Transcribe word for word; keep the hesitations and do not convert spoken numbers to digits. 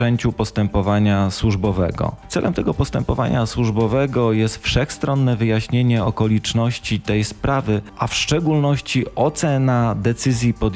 wszczęciu postępowania służbowego. Celem tego postępowania służbowego jest wszechstronne wyjaśnienie okoliczności tej sprawy, a w szczególności ocena decyzji podjętej